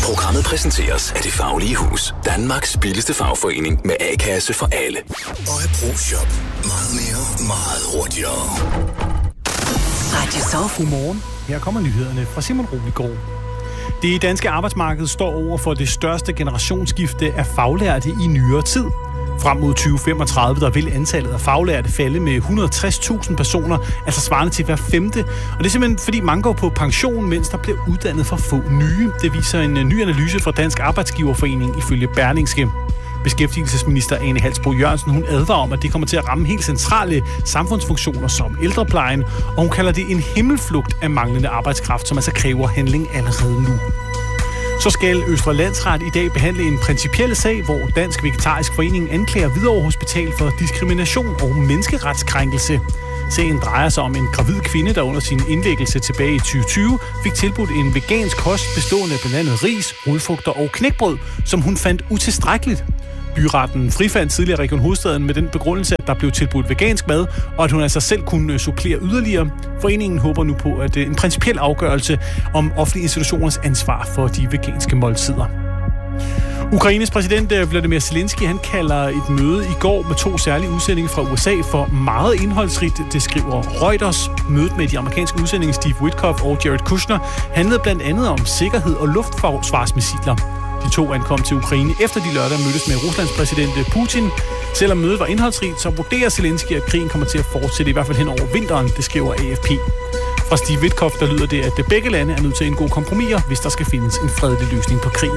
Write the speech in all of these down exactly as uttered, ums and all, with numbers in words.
Programmet præsenteres af Det Faglige Hus. Danmarks billigste fagforening med A-kasse for alle. Og af ProShop. Meget mere, meget hurtigere. Radio Soft. Godmorgen. Her kommer nyhederne fra Simon Rubicgaard. Det danske arbejdsmarked står over for det største generationsskifte af faglærte i nyere tid. Frem mod tyve femogtredive, der vil antallet af faglærte falde med et hundrede og tres tusind personer, altså svarende til hver femte. Og det er simpelthen fordi mange går på pension, mens der bliver uddannet for få nye. Det viser en ny analyse fra Dansk Arbejdsgiverforening ifølge Berlingske. Beskæftigelsesminister Ane Halsboe Jørgensen, hun advarer om, at det kommer til at ramme helt centrale samfundsfunktioner som ældreplejen, og hun kalder det en himmelflugt af manglende arbejdskraft, som altså kræver handling allerede nu. Så skal Østre Landsret i dag behandle en principiel sag, hvor Dansk Vegetarisk Forening anklager Hvidovre Hospital for diskrimination og menneskeretskrænkelse. Sagen drejer sig om en gravid kvinde, der under sin indlæggelse tilbage i tyve tyve fik tilbudt en vegansk kost bestående af blandt andet ris, rodfrugter og knækbrød, som hun fandt utilstrækkeligt. Byretten frifandt tidligere Region Hovedstaden med den begrundelse, at der blev tilbudt vegansk mad, og at hun altså selv kunne supplere yderligere. Foreningen håber nu på, at en principiel afgørelse om offentlige institutioners ansvar for de veganske måltider. Ukraines præsident Volodymyr Zelensky, han kalder et møde i går med to særlige udsendinger fra U S A for meget indholdsrigt, det skriver Reuters. Mødet med de amerikanske udsendinge Steve Witkoff og Jared Kushner handlede blandt andet om sikkerhed og luftforsvarsmissiler. De to ankom til Ukraine efter de lørdag mødtes med Ruslands præsident Putin. Selvom mødet var indholdsrigt, så vurderer Zelensky, at krigen kommer til at fortsætte i hvert fald hen over vinteren, det skriver A F P. Fra Steve Witkoff, der lyder det, at begge lande er nødt til en god kompromis, hvis der skal findes en fredelig løsning på krigen.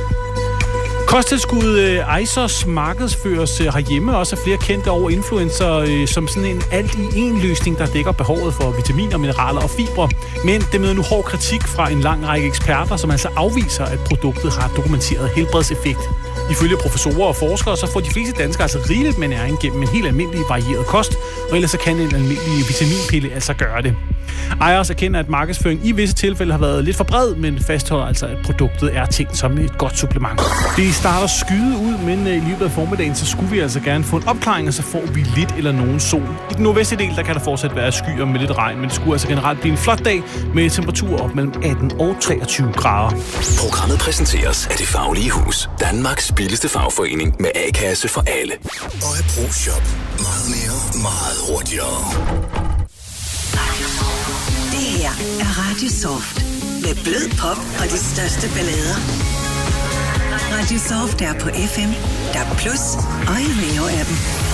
Kosttilskud Isos markedsføres herhjemme også af flere kendte over influencer som sådan en alt-i-en-løsning, der dækker behovet for vitaminer, mineraler og fibre. Men det møder nu hård kritik fra en lang række eksperter, som altså afviser, at produktet har dokumenteret helbredseffekt. Ifølge professorer og forskere, så får de fleste danskere altså rigeligt med næring gennem en helt almindelig varieret kost, og ellers så kan en almindelig vitaminpille altså gøre det. Ejers erkender, at markedsføring i visse tilfælde har været lidt for bred, men fastholder altså, at produktet er tænkt som et godt supplement. Det starter skyde ud, men i løbet af formiddagen, så skulle vi altså gerne få en opklaring, og så får vi lidt eller nogen sol. I den nordvestlige del, der kan der fortsat være skyer med lidt regn, men det skulle altså generelt blive en flot dag med temperaturer op mellem atten og treogtyve grader. Programmet præsenteres af Det Faglige Hus. Danmarks billigste fagforening med A-kasse for alle. Og af ProShop. Meget mere, meget hurtigere. Det her er Radio Soft med blød pop og de største ballader. Radio Soft er på F M, D A B plus og i Veo-appen.